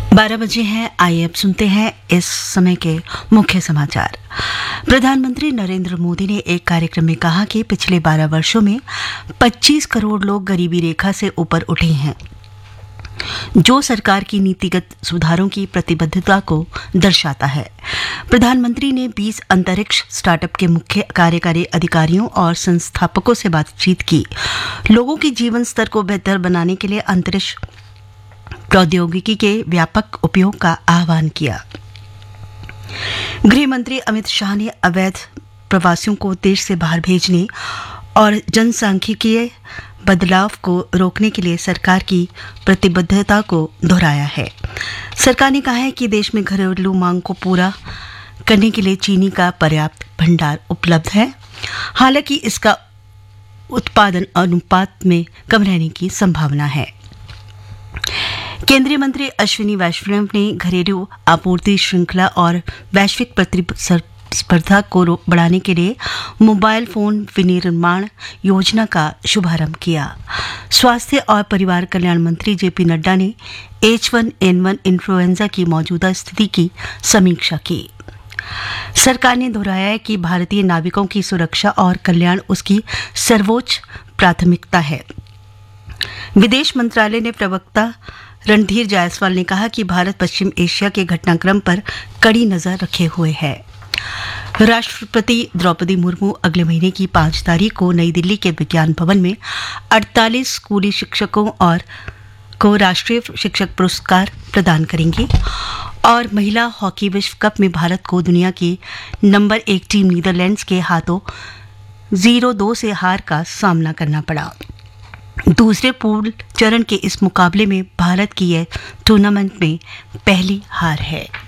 12 बजे हैं। आइए अब सुनते हैं इस समय के मुख्य समाचार। प्रधानमंत्री नरेंद्र मोदी ने एक कार्यक्रम में कहा कि पिछले 12 वर्षों में 25 करोड़ लोग गरीबी रेखा से ऊपर उठे हैं, जो सरकार की नीतिगत सुधारों की प्रतिबद्धता को दर्शाता है। प्रधानमंत्री ने 20 अंतरिक्ष स्टार्टअप के मुख्य कार्यकारी अधिकारियों और संस्थापकों से बातचीत की। लोगों के जीवन स्तर को बेहतर बनाने के लिए अंतरिक्ष प्रौद्योगिकी के व्यापक उपयोग का आह्वान किया। गृह मंत्री अमित शाह ने अवैध प्रवासियों को देश से बाहर भेजने और जनसांख्यिकीय बदलाव को रोकने के लिए सरकार की प्रतिबद्धता को दोहराया है। सरकार ने कहा है कि देश में घरेलू मांग को पूरा करने के लिए चीनी का पर्याप्त भंडार उपलब्ध है, हालांकि इसका उत्पादन अनुपात में कम रहने की संभावना है। केंद्रीय मंत्री अश्विनी वैष्णव ने घरेलू आपूर्ति श्रृंखला और वैश्विक प्रतिस्पर्धा को बढ़ाने के लिए मोबाइल फोन विनिर्माण योजना का शुभारंभ किया। स्वास्थ्य और परिवार कल्याण मंत्री जेपी नड्डा ने H1N1 इन्फ्लुएंजा की मौजूदा स्थिति की समीक्षा की। सरकार ने दोहराया है कि भारतीय नाविकों की सुरक्षा और कल्याण उसकी सर्वोच्च प्राथमिकता है। विदेश मंत्रालय ने प्रवक्ता रणधीर जायसवाल ने कहा कि भारत पश्चिम एशिया के घटनाक्रम पर कड़ी नजर रखे हुए है। राष्ट्रपति द्रौपदी मुर्मू अगले महीने की 5 तारीख को नई दिल्ली के विज्ञान भवन में 48 स्कूली शिक्षकों और को राष्ट्रीय शिक्षक पुरस्कार प्रदान करेंगे। और महिला हॉकी विश्व कप में भारत को दुनिया की नंबर 1 टीम नीदरलैंड्स के हाथों 0-2 से हार का सामना करना पड़ा। दूसरे पूल चरण के इस मुकाबले में भारत की यह टूर्नामेंट में पहली हार है।